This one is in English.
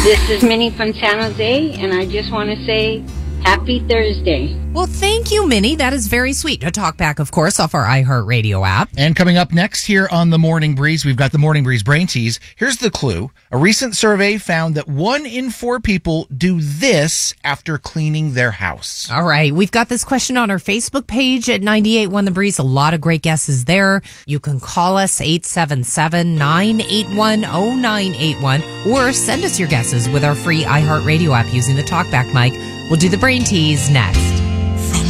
This is Minnie from San Jose, and I just want to say happy Thursday. Well, thank you, Minnie. That is very sweet. A talk back, of course, off our iHeartRadio app. And coming up next here on The Morning Breeze, we've got the Morning Breeze Brain Tease. Here's the clue. A recent survey found that 1 in 4 people do this after cleaning their house. All right. We've got this question on our Facebook page at 98.1 The Breeze. A lot of great guesses there. You can call us 877-981-0981 or send us your guesses with our free iHeartRadio app using the TalkBack mic. We'll do the Brain Tease next.